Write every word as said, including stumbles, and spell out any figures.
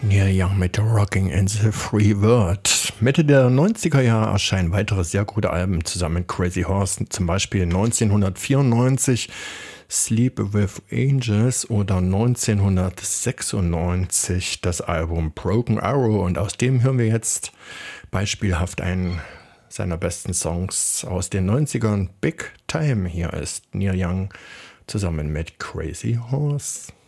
Neil Young mit Rocking in the Free World. Mitte der neunziger Jahre erscheinen weitere sehr gute Alben zusammen mit Crazy Horse, zum Beispiel neunzehnhundertvierundneunzig Sleep with Angels oder neunzehnhundertsechsundneunzig das Album Broken Arrow, und aus dem hören wir jetzt beispielhaft einen seiner besten Songs aus den neunzigern, Big Time. Hier ist Neil Young zusammen mit Crazy Horse.